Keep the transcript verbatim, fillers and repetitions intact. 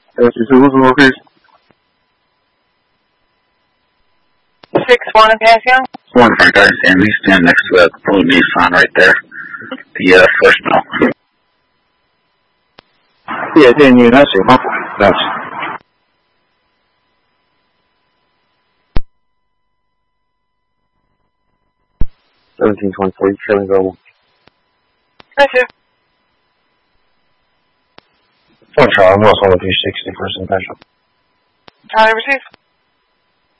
Yes, you see who's the location? Six one in Passion. One Frank, I understand. We stand next to that blue Nissan right there. The uh, first mill. Yeah, ten unit. I see. My fault. That's. Seventeen twenty-four. You killing go. That's it. One Charlie. I'm also on the three sixty for some special. Charlie receive.